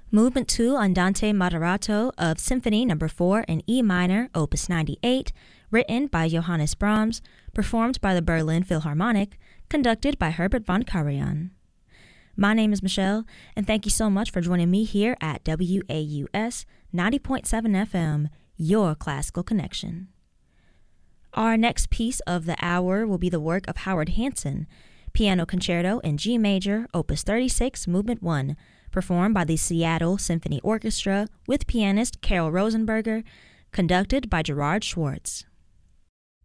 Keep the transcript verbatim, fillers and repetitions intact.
Movement two Andante Moderato of Symphony Number four in E minor, Opus ninety-eight, written by Johannes Brahms, performed by the Berlin Philharmonic, conducted by Herbert von Karajan. My name is Michelle, and thank you so much for joining me here at W A U S ninety point seven F M, your classical connection. Our next piece of the hour will be the work of Howard Hanson, Piano Concerto in G Major, Opus thirty-six, Movement one, performed by the Seattle Symphony Orchestra with pianist Carol Rosenberger, conducted by Gerard Schwartz.